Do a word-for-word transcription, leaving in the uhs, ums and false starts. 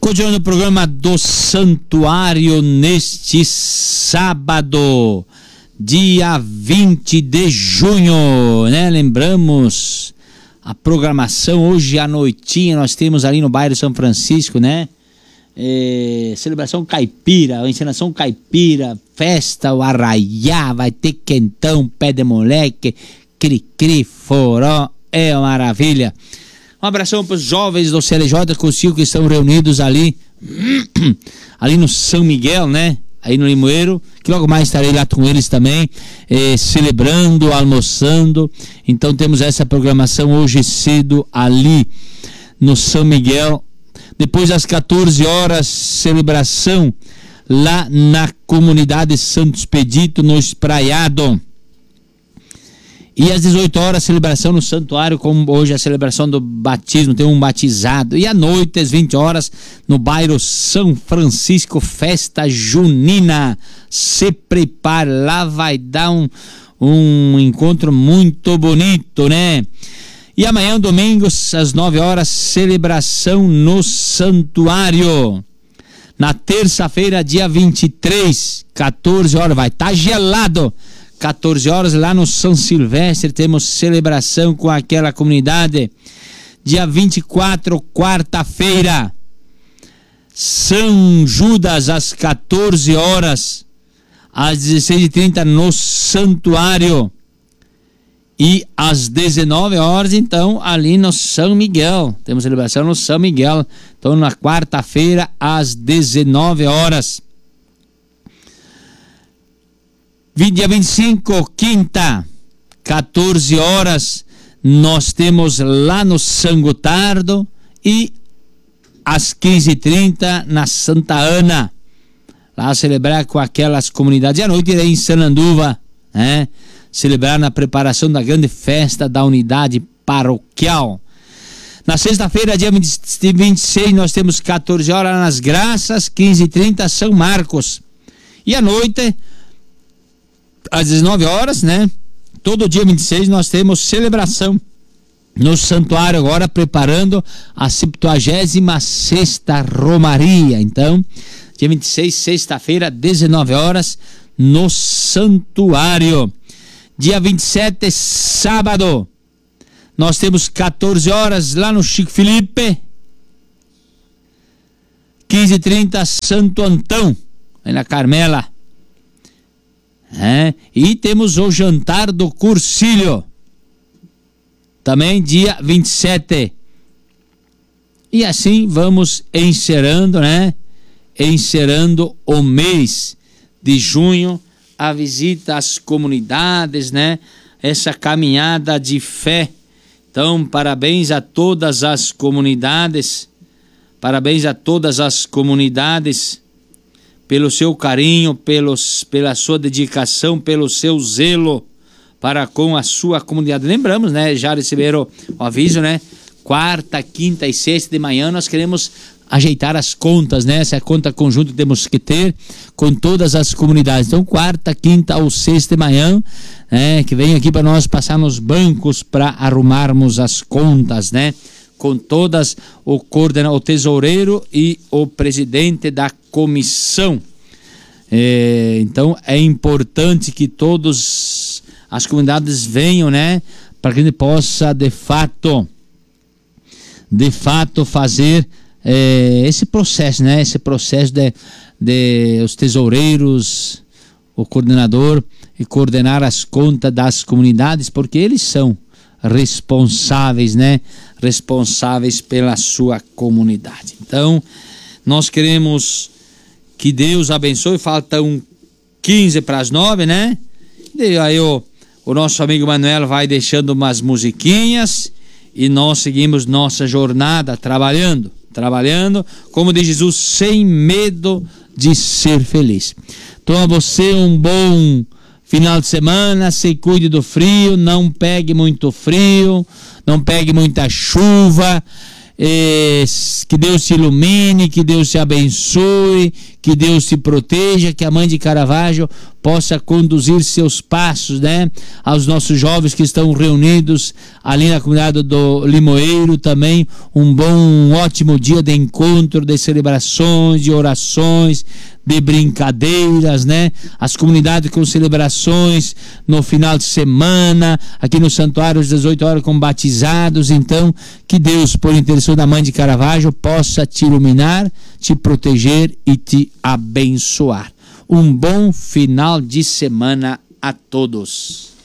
continuando o programa do Santuário neste sábado, dia vinte de junho, né? Lembramos a programação hoje à noitinha, nós temos ali no bairro São Francisco, né? É, celebração caipira, encenação caipira, festa, o arraiá, vai ter quentão, pé de moleque, cri-cri, foró, é uma maravilha. Um abração para os jovens do C L J Consigo que estão reunidos ali, ali no São Miguel, né? Aí no Limoeiro, que logo mais estarei lá com eles também, eh, celebrando, almoçando. Então temos essa programação hoje cedo ali no São Miguel. Depois das quatorze horas, celebração lá na comunidade Santo Expedito, no Espraiado. E às dezoito horas, celebração no santuário, como hoje a celebração do batismo, tem um batizado. E à noite, às vinte horas, no bairro São Francisco, festa junina. Se prepare, lá vai dar um, um encontro muito bonito, né? E amanhã, domingo, às nove horas, celebração no santuário. Na terça-feira, dia vinte e três, quatorze horas, vai estar tá gelado. quatorze horas lá no São Silvestre temos celebração com aquela comunidade. Dia vinte e quatro, quarta-feira, São Judas às quatorze horas, às dezesseis e trinta no santuário. E às dezenove horas, então, ali no São Miguel. Temos celebração no São Miguel. Então, na quarta-feira, às dezenove horas. Dia vinte e cinco, quinta, quatorze horas, nós temos lá no São Gotardo. E às quinze e trinta, na Santa Ana. Lá celebrar com aquelas comunidades. E à noite, em Sananduva, né? Celebrar na preparação da grande festa da unidade paroquial. Na sexta-feira, dia vinte e seis, nós temos quatorze horas nas Graças, quinze e trinta, São Marcos. E à noite, às dezenove horas, né? Todo dia vinte e seis nós temos celebração no santuário, agora preparando a septuagésima sexta Romaria. Então, dia vinte e seis, sexta-feira, dezenove horas, no santuário. Dia vinte e sete, sábado, nós temos quatorze horas lá no Chico Felipe. quinze e trinta, Santo Antão, aí na Carmela. É, e temos o jantar do Cursilho, também dia vinte e sete. E assim vamos encerrando, né? Encerrando o mês de junho. A visita às comunidades, né? Essa caminhada de fé. Então, parabéns a todas as comunidades, parabéns a todas as comunidades pelo seu carinho, pelos, pela sua dedicação, pelo seu zelo para com a sua comunidade. Lembramos, né? Já receberam o aviso, né? Quarta, quinta e sexta de manhã nós queremos ajeitar as contas, né? Essa conta conjunta temos que ter com todas as comunidades. Então, quarta, quinta ou sexta de manhã, né? Que vem aqui para nós passar nos bancos para arrumarmos as contas, né? Com todas, o coordenador, o tesoureiro e o presidente da comissão. É, então, é importante que todas as comunidades venham, né? Para que a gente possa, de fato, de fato, fazer É, esse processo, né? Esse processo de, de os tesoureiros, o coordenador e coordenar as contas das comunidades, porque eles são responsáveis, né? Responsáveis pela sua comunidade. Então, nós queremos que Deus abençoe. Faltam quinze para as nove, né? E aí o, o nosso amigo Manuel vai deixando umas musiquinhas e nós seguimos nossa jornada trabalhando. Trabalhando, como diz Jesus, sem medo de ser feliz. Então a você um bom final de semana, se cuide do frio, não pegue muito frio, não pegue muita chuva, eh, Que Deus te ilumine, que Deus te abençoe, que Deus te proteja, que a Mãe de Caravaggio possa conduzir seus passos, né? Aos nossos jovens que estão reunidos ali na comunidade do Limoeiro também, um bom, um ótimo dia de encontro, de celebrações, de orações, de brincadeiras, né? As comunidades com celebrações no final de semana, aqui no santuário às dezoito horas com batizados. Então, que Deus, por intercessão da Mãe de Caravaggio, possa te iluminar, te proteger e te abençoar. Um bom final de semana a todos.